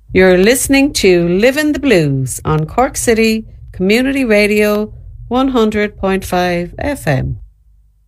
You're listening to Livin' the Blues on Cork City Community Radio 100.5 FM.